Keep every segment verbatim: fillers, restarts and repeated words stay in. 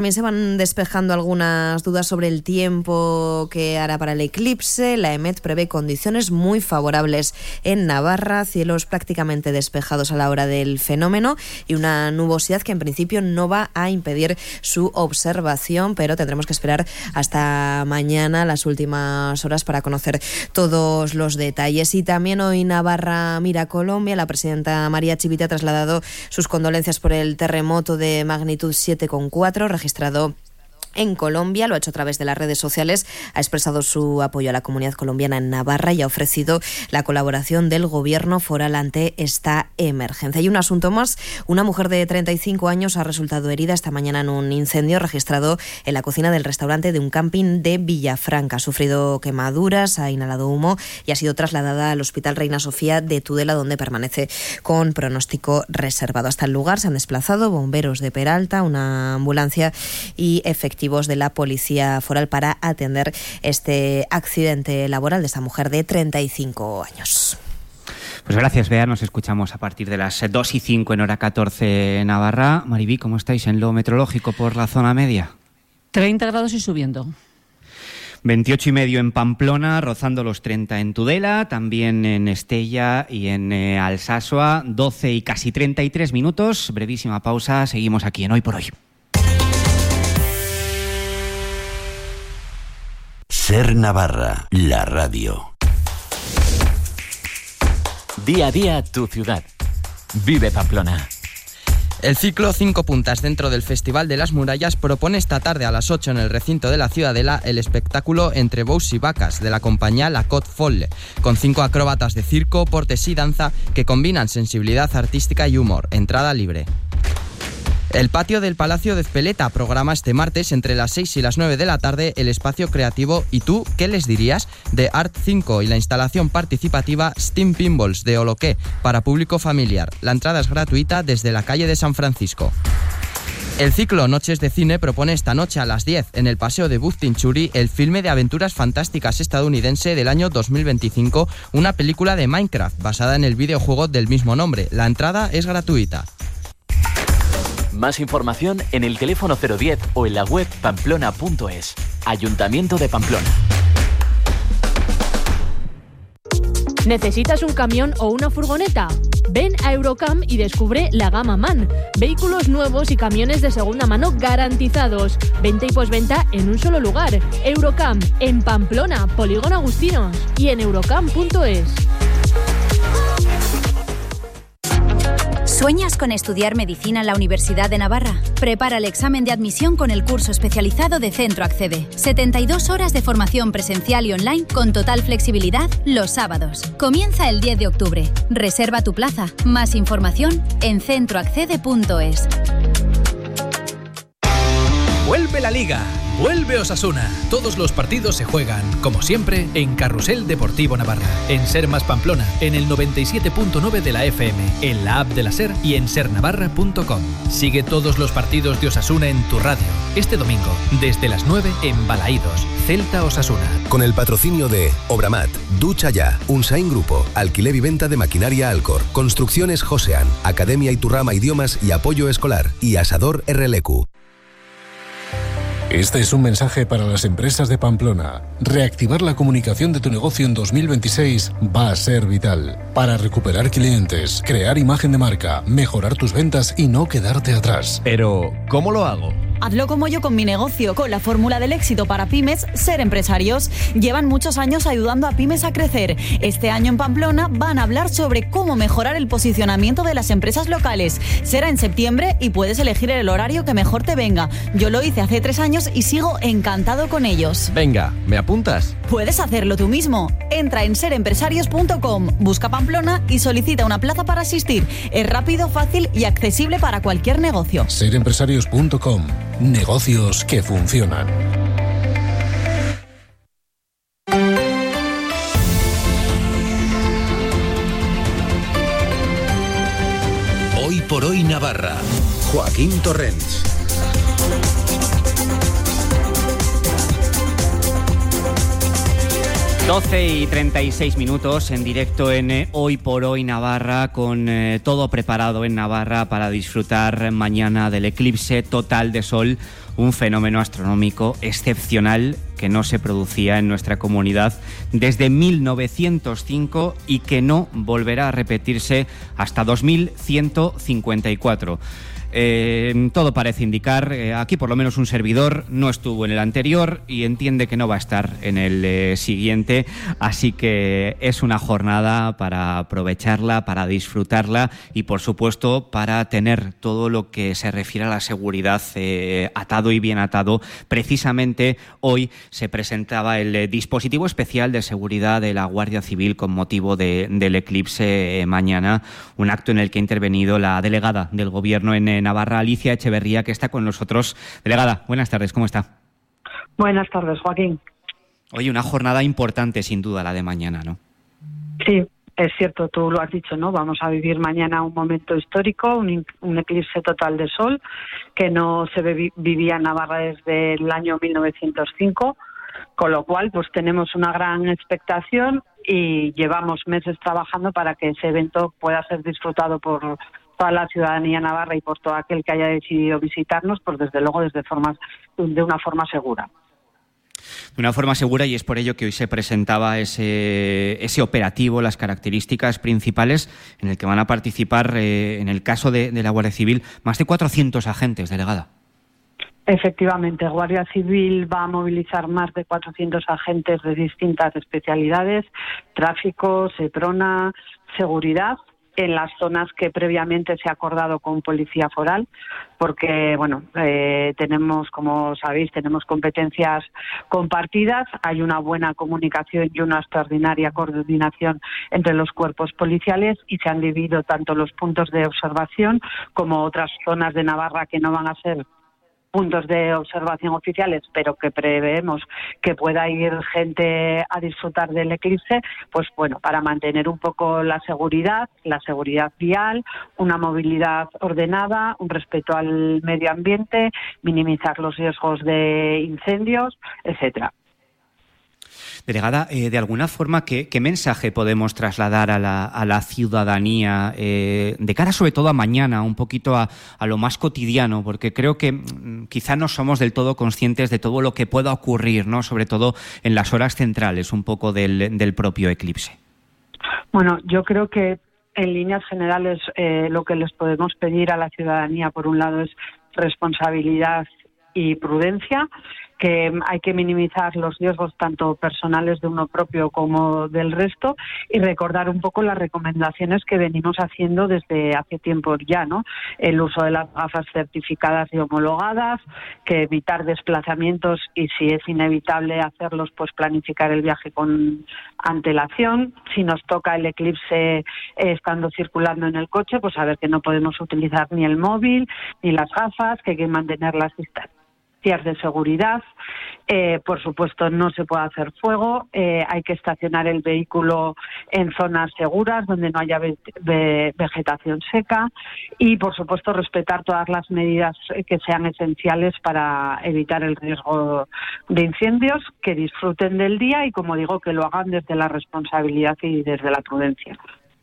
También se van despejando algunas dudas sobre el tiempo que hará para el eclipse. La EMET prevé condiciones muy favorables en Navarra, cielos prácticamente despejados a la hora del fenómeno y una nubosidad que en principio no va a impedir su observación, pero tendremos que esperar hasta mañana, las últimas horas, para conocer todos los detalles. Y también hoy Navarra mira a Colombia. La presidenta María Chivite ha trasladado sus condolencias por el terremoto de magnitud siete coma cuatro registrado en Colombia. Lo ha hecho a través de las redes sociales, ha expresado su apoyo a la comunidad colombiana en Navarra y ha ofrecido la colaboración del gobierno foral ante esta emergencia. Y un asunto más, una mujer de treinta y cinco años ha resultado herida esta mañana en un incendio registrado en la cocina del restaurante de un camping de Villafranca. Ha sufrido quemaduras, ha inhalado humo y ha sido trasladada al Hospital Reina Sofía de Tudela, donde permanece con pronóstico reservado. Hasta el lugar se han desplazado bomberos de Peralta, una ambulancia y efectivamente de la Policía Foral para atender este accidente laboral de esta mujer de treinta y cinco años. Pues gracias, Bea. Nos escuchamos a partir de las dos y cinco en hora catorce en Navarra. Maribí, ¿cómo estáis en lo meteorológico por la zona media? treinta grados y subiendo. veintiocho y medio en Pamplona, rozando los treinta en Tudela, también en Estella y en eh, Alsasua, doce y casi treinta y tres minutos. Brevísima pausa, seguimos aquí en Hoy por Hoy. Ser Navarra, la radio. Día a día tu ciudad. Vive Pamplona. El ciclo Cinco Puntas dentro del Festival de las Murallas propone esta tarde a las ocho en el recinto de la Ciudadela el espectáculo Entre Bous y Vacas de la compañía La Cot Folle, con cinco acróbatas de circo, portes y danza que combinan sensibilidad artística y humor. Entrada libre. El patio del Palacio de Ezpeleta programa este martes entre las seis y las nueve de la tarde el espacio creativo ¿Y tú qué les dirías?, de Art cinco y la instalación participativa Steam Pinballs de Oloqué para público familiar. La entrada es gratuita desde la calle de San Francisco. El ciclo Noches de Cine propone esta noche a las diez en el Paseo de Buztinchuri el filme de aventuras fantásticas estadounidense del año dos mil veinticinco, una película de Minecraft basada en el videojuego del mismo nombre. La entrada es gratuita. Más información en el teléfono cero diez o en la web pamplona punto es. Ayuntamiento de Pamplona. ¿Necesitas un camión o una furgoneta? Ven a Eurocam y descubre la gama MAN. Vehículos nuevos y camiones de segunda mano garantizados. Venta y posventa en un solo lugar. Eurocam, en Pamplona, Polígono Agustinos y en eurocam punto es. ¿Sueñas con estudiar medicina en la Universidad de Navarra? Prepara el examen de admisión con el curso especializado de Centro Accede. setenta y dos horas de formación presencial y online con total flexibilidad los sábados. Comienza el diez de octubre. Reserva tu plaza. Más información en centro accede punto es. Vuelve la Liga. Vuelve Osasuna. Todos los partidos se juegan, como siempre, en Carrusel Deportivo Navarra, en Ser Más Pamplona, en el noventa y siete punto nueve de la F M, en la app de la Ser y en ser navarra punto com. Sigue todos los partidos de Osasuna en tu radio. Este domingo, desde las nueve en Balaídos, Celta Osasuna. Con el patrocinio de Obramat, Ducha Ya, Unsain Grupo, Alquiler y Venta de Maquinaria Alcor, Construcciones Josean, Academia Iturrama Idiomas y Apoyo Escolar y Asador R L Q. Este es un mensaje para las empresas de Pamplona. Reactivar la comunicación de tu negocio en dos mil veintiséis va a ser vital. Para recuperar clientes, crear imagen de marca, mejorar tus ventas y no quedarte atrás. Pero, ¿cómo lo hago? Hazlo como yo con mi negocio, con la fórmula del éxito para pymes, Ser Empresarios. Llevan muchos años ayudando a pymes a crecer. Este año en Pamplona van a hablar sobre cómo mejorar el posicionamiento de las empresas locales. Será en septiembre y puedes elegir el horario que mejor te venga. Yo lo hice hace tres años y sigo encantado con ellos. Venga, ¿me apuntas? Puedes hacerlo tú mismo. Entra en ser empresarios punto com, busca Pamplona y solicita una plaza para asistir. Es rápido, fácil y accesible para cualquier negocio. ser empresarios punto com. Negocios que funcionan. Hoy por hoy Navarra. Joaquín Torrents. doce y treinta y seis minutos en directo en eh, Hoy por Hoy Navarra, con eh, todo preparado en Navarra para disfrutar mañana del eclipse total de sol un fenómeno astronómico excepcional que no se producía en nuestra comunidad desde mil novecientos cinco y que no volverá a repetirse hasta dos mil ciento cincuenta y cuatro. Eh, todo parece indicar, eh, aquí por lo menos un servidor no estuvo en el anterior y entiende que no va a estar en el eh, siguiente, así que es una jornada para aprovecharla, para disfrutarla y por supuesto para tener todo lo que se refiere a la seguridad eh, atado y bien atado. Precisamente hoy se presentaba el eh, dispositivo especial de seguridad de la Guardia Civil con motivo de, del eclipse eh, mañana, un acto en el que ha intervenido la delegada del Gobierno en eh, Navarra, Alicia Echeverría, que está con nosotros. Delegada, buenas tardes, ¿cómo está? Buenas tardes, Joaquín. Oye, una jornada importante sin duda la de mañana, ¿no? Sí, es cierto, tú lo has dicho, ¿no? Vamos a vivir mañana un momento histórico, un, un eclipse total de sol que no se vi- vivía en Navarra desde el año mil novecientos cinco, con lo cual pues tenemos una gran expectación y llevamos meses trabajando para que ese evento pueda ser disfrutado por toda la ciudadanía navarra y por todo aquel que haya decidido visitarnos, pues desde luego desde formas, de una forma segura. De una forma segura, y es por ello que hoy se presentaba ese, ese operativo, las características principales en el que van a participar, eh, en el caso de, de la Guardia Civil, más de cuatrocientos agentes, delegada. Efectivamente, Guardia Civil va a movilizar más de cuatrocientos agentes de distintas especialidades, tráfico, Seprona, seguridad, en las zonas que previamente se ha acordado con Policía Foral, porque, bueno, eh, tenemos, como sabéis, tenemos competencias compartidas, hay una buena comunicación y una extraordinaria coordinación entre los cuerpos policiales y se han dividido tanto los puntos de observación como otras zonas de Navarra que no van a ser puntos de observación oficiales, pero que preveemos que pueda ir gente a disfrutar del eclipse, pues bueno, para mantener un poco la seguridad, la seguridad vial, una movilidad ordenada, un respeto al medio ambiente, minimizar los riesgos de incendios, etcétera. Delegada, eh, de alguna forma, ¿qué, qué mensaje podemos trasladar a la, a la ciudadanía eh, de cara sobre todo a mañana, un poquito a, a lo más cotidiano? Porque creo que mm, quizá no somos del todo conscientes de todo lo que pueda ocurrir, ¿no? Sobre todo en las horas centrales, un poco del, del propio eclipse. Bueno, yo creo que en líneas generales eh, lo que les podemos pedir a la ciudadanía, por un lado, es responsabilidad y prudencia, que hay que minimizar los riesgos tanto personales de uno propio como del resto y recordar un poco las recomendaciones que venimos haciendo desde hace tiempo ya, ¿no? El uso de las gafas certificadas y homologadas, que evitar desplazamientos y si es inevitable hacerlos, pues planificar el viaje con antelación. Si nos toca el eclipse eh, estando circulando en el coche, pues saber que no podemos utilizar ni el móvil ni las gafas, que hay que mantener las distancias de seguridad. Eh, por supuesto, no se puede hacer fuego, eh, hay que estacionar el vehículo en zonas seguras donde no haya ve- ve- vegetación seca y, por supuesto, respetar todas las medidas que sean esenciales para evitar el riesgo de incendios, que disfruten del día y, como digo, que lo hagan desde la responsabilidad y desde la prudencia.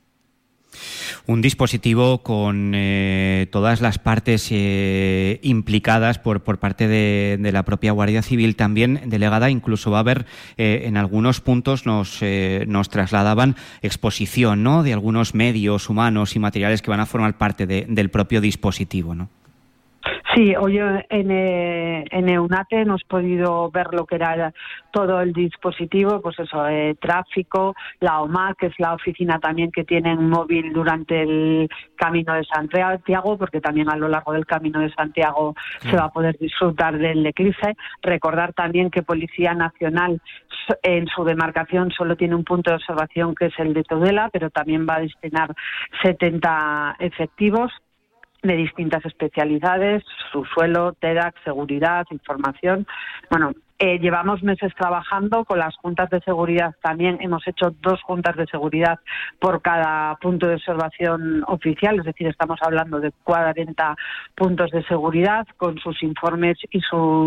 Un dispositivo con eh, todas las partes eh, implicadas por, por parte de, de la propia Guardia Civil también, delegada. Incluso va a haber, eh, en algunos puntos nos, eh, nos trasladaban exposición, ¿no?, de algunos medios humanos y materiales que van a formar parte de, del propio dispositivo, ¿no? Sí, hoy en, eh, en EUNATE hemos podido ver lo que era todo el dispositivo, pues eso, eh, tráfico, la O M A, que es la oficina también que tienen móvil durante el Camino de Santiago, porque también a lo largo del Camino de Santiago sí. se va a poder disfrutar del eclipse. Recordar también que Policía Nacional en su demarcación solo tiene un punto de observación, que es el de Tudela, pero también va a destinar setenta efectivos de distintas especialidades, subsuelo, TEDAC, seguridad, información. Bueno, eh, llevamos meses trabajando con las juntas de seguridad también. Hemos hecho dos juntas de seguridad por cada punto de observación oficial, es decir, estamos hablando de cuarenta puntos de seguridad con sus informes y sus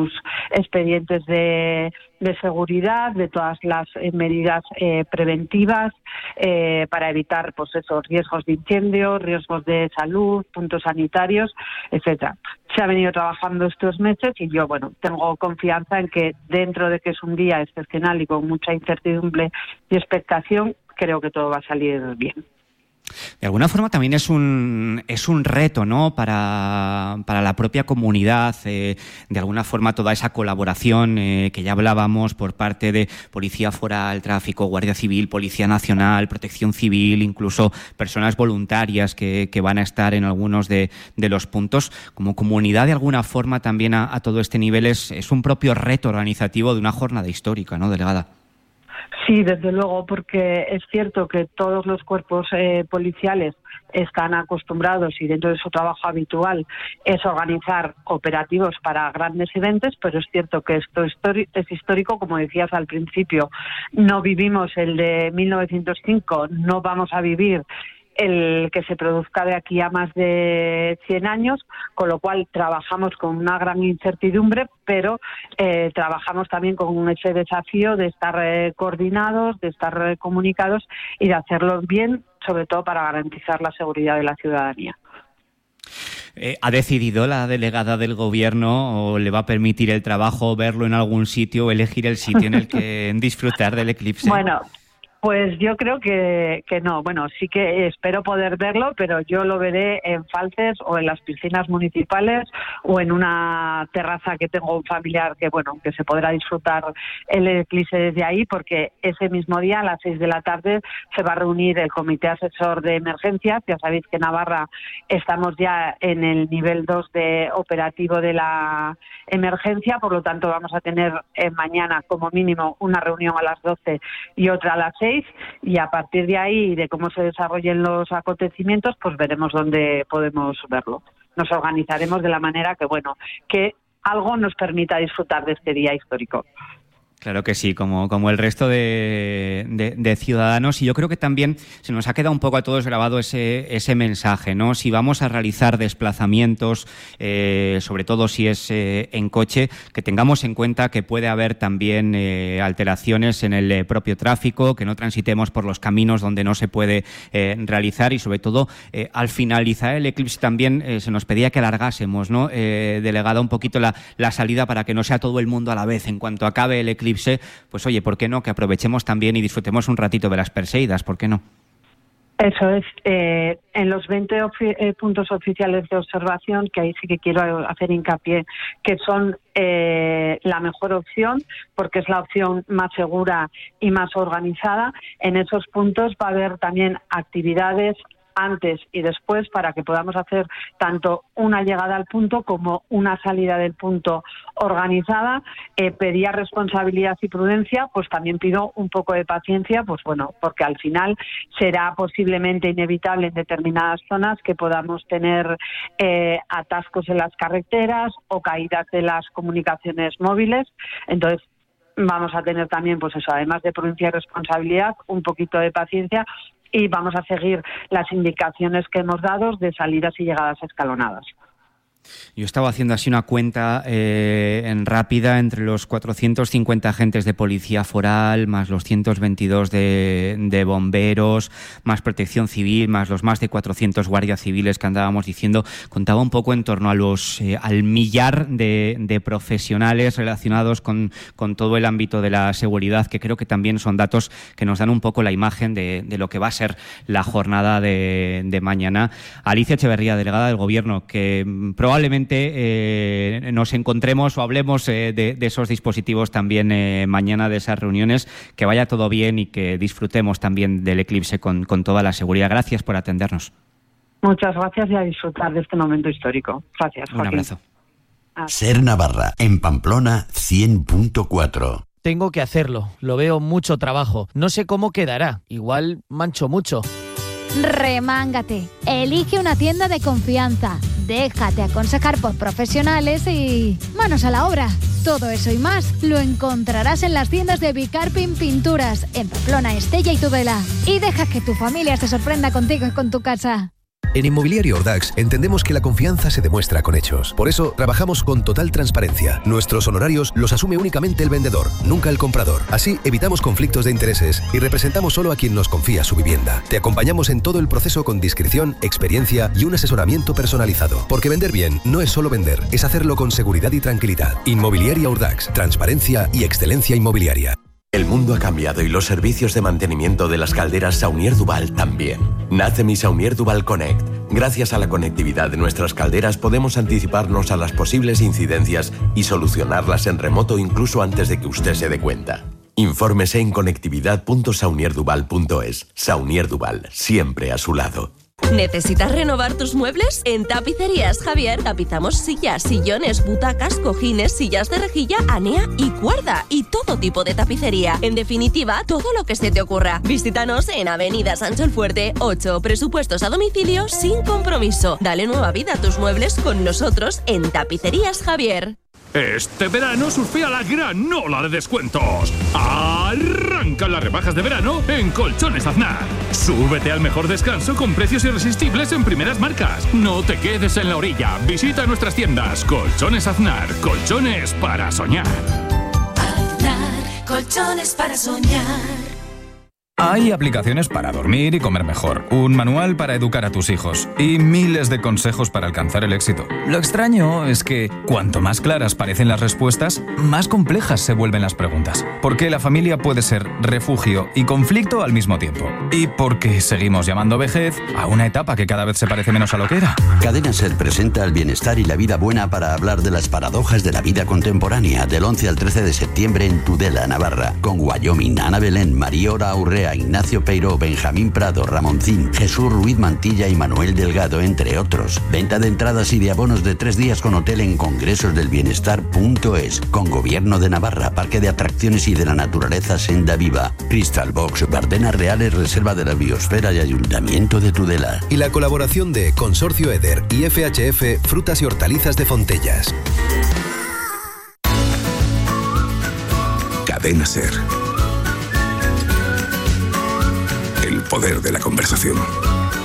expedientes de, de seguridad, de todas las eh, medidas eh, preventivas eh, para evitar pues esos riesgos de incendio, riesgos de salud, puntos sanitarios, etcétera. Se ha venido trabajando estos meses y yo, bueno, tengo confianza en que dentro de que es un día excepcional y con mucha incertidumbre y expectación, creo que todo va a salir bien. De alguna forma también es un es un reto, ¿no?, para, para la propia comunidad, eh, de alguna forma toda esa colaboración eh, que ya hablábamos por parte de Policía Foral, Tráfico, Guardia Civil, Policía Nacional, Protección Civil, incluso personas voluntarias que, que van a estar en algunos de, de los puntos. Como comunidad, de alguna forma también a, a todo este nivel es, es un propio reto organizativo de una jornada histórica, ¿no, delegada? Sí, desde luego, porque es cierto que todos los cuerpos eh, policiales están acostumbrados y dentro de su trabajo habitual es organizar operativos para grandes eventos, pero es cierto que esto es histórico, como decías al principio. No vivimos el de mil novecientos cinco, no vamos a vivir el que se produzca de aquí a más de cien años, con lo cual trabajamos con una gran incertidumbre, pero eh, trabajamos también con ese desafío de estar eh, coordinados, de estar eh, comunicados y de hacerlo bien, sobre todo para garantizar la seguridad de la ciudadanía. Eh, ¿Ha decidido la delegada del Gobierno o le va a permitir el trabajo verlo en algún sitio o elegir el sitio en el que disfrutar del eclipse? Bueno, pues yo creo que, que no. Bueno, sí que espero poder verlo, pero yo lo veré en Falces o en las piscinas municipales o en una terraza que tengo un familiar que, bueno, que se podrá disfrutar el eclipse desde ahí, porque ese mismo día a las seis de la tarde se va a reunir el Comité Asesor de Emergencias. Ya sabéis que en Navarra estamos ya en el nivel dos de operativo de la emergencia, por lo tanto vamos a tener eh, mañana como mínimo una reunión a las doce y otra a las seis. Y a partir de ahí, de cómo se desarrollen los acontecimientos, pues veremos dónde podemos verlo. Nos organizaremos de la manera que, bueno, que algo nos permita disfrutar de este día histórico. Claro que sí, como, como el resto de, de, de ciudadanos. Y yo creo que también se nos ha quedado un poco a todos grabado ese, ese mensaje, ¿no? Si vamos a realizar desplazamientos, eh, sobre todo si es eh, en coche, que tengamos en cuenta que puede haber también eh, alteraciones en el eh, propio tráfico, que no transitemos por los caminos donde no se puede eh, realizar y, sobre todo, eh, al finalizar el eclipse también eh, se nos pedía que alargásemos, ¿no? Eh, delegada, un poquito la, la salida para que no sea todo el mundo a la vez en cuanto acabe el eclipse. Pues oye, ¿por qué no? Que aprovechemos también y disfrutemos un ratito de las Perseidas, ¿por qué no? Eso es, eh, en los veinte ofi- eh, puntos oficiales de observación, que ahí sí que quiero hacer hincapié, que son eh, la mejor opción, porque es la opción más segura y más organizada. En esos puntos va a haber también actividades antes y después para que podamos hacer tanto una llegada al punto como una salida del punto organizada. Eh, pedía responsabilidad y prudencia, pues también pido un poco de paciencia, pues bueno, porque al final será posiblemente inevitable en determinadas zonas que podamos tener eh, atascos en las carreteras o caídas de las comunicaciones móviles. Entonces, vamos a tener también, pues eso, además de prudencia y responsabilidad, un poquito de paciencia, y vamos a seguir las indicaciones que hemos dado de salidas y llegadas escalonadas. Yo estaba haciendo así una cuenta eh, en rápida entre los cuatrocientos cincuenta agentes de policía foral, más los ciento veintidós de, de bomberos, más protección civil, más los más de cuatrocientos guardias civiles que andábamos diciendo. Contaba un poco en torno a los eh, al millar de, de profesionales relacionados con, con todo el ámbito de la seguridad, que creo que también son datos que nos dan un poco la imagen de, de lo que va a ser la jornada de, de mañana. Alicia Echeverría, delegada del Gobierno, que probablemente Probablemente eh, nos encontremos o hablemos eh, de, de esos dispositivos también eh, mañana, de esas reuniones. Que vaya todo bien y que disfrutemos también del eclipse con, con toda la seguridad. Gracias por atendernos. Muchas gracias y a disfrutar de este momento histórico. Gracias, Joaquín. Un abrazo. Ah. Ser Navarra, en Pamplona cien punto cuatro. Tengo que hacerlo, lo veo mucho trabajo. No sé cómo quedará, igual mancho mucho. Remángate, elige una tienda de confianza, déjate aconsejar por profesionales y manos a la obra. Todo eso y más lo encontrarás en las tiendas de Bicarpin Pinturas, en Pamplona, Estella y Tudela. Y deja que tu familia se sorprenda contigo y con tu casa. En Inmobiliaria Ordax entendemos que la confianza se demuestra con hechos. Por eso trabajamos con total transparencia. Nuestros honorarios los asume únicamente el vendedor, nunca el comprador. Así evitamos conflictos de intereses y representamos solo a quien nos confía su vivienda. Te acompañamos en todo el proceso con discreción, experiencia y un asesoramiento personalizado. Porque vender bien no es solo vender, es hacerlo con seguridad y tranquilidad. Inmobiliaria Ordax, transparencia y excelencia inmobiliaria. El mundo ha cambiado y los servicios de mantenimiento de las calderas Saunier Duval también. Nace mi Saunier Duval Connect. Gracias a la conectividad de nuestras calderas podemos anticiparnos a las posibles incidencias y solucionarlas en remoto incluso antes de que usted se dé cuenta. Infórmese en conectividad punto saunier duval punto es. Saunier Duval, siempre a su lado. ¿Necesitas renovar tus muebles? En Tapicerías Javier tapizamos sillas, sillones, butacas, cojines, sillas de rejilla, anea y cuerda y todo tipo de tapicería. En definitiva, todo lo que se te ocurra. Visítanos en Avenida Sancho el Fuerte ocho. Presupuestos a domicilio sin compromiso. Dale nueva vida a tus muebles con nosotros en Tapicerías Javier. Este verano surfea la gran ola de descuentos. Arrancan las rebajas de verano en Colchones Aznar. Súbete al mejor descanso con precios irresistibles en primeras marcas. No te quedes en la orilla. Visita nuestras tiendas. Colchones Aznar. Colchones para soñar. Aznar. Colchones para soñar. Hay aplicaciones para dormir y comer mejor, un manual para educar a tus hijos y miles de consejos para alcanzar el éxito. Lo extraño es que cuanto más claras parecen las respuestas, más complejas se vuelven las preguntas. Porque la familia puede ser refugio y conflicto al mismo tiempo. Y porque seguimos llamando vejez a una etapa que cada vez se parece menos a lo que era. Cadena Ser presenta el bienestar y la vida buena para hablar de las paradojas de la vida contemporánea del once al trece de septiembre en Tudela, Navarra, con Wyoming, Ana Belén, Mariora Urrea, Ignacio Peiró, Benjamín Prado, Ramoncín, Jesús Ruiz Mantilla y Manuel Delgado, entre otros. Venta de entradas y de abonos de tres días con hotel en congresos del bienestar punto es, con Gobierno de Navarra, Parque de Atracciones y de la Naturaleza Senda Viva, Crystal Box, Bardenas Reales, Reserva de la Biosfera y Ayuntamiento de Tudela. Y la colaboración de Consorcio Eder y F H F Frutas y Hortalizas de Fontellas. Cadena Ser. El poder de la conversación.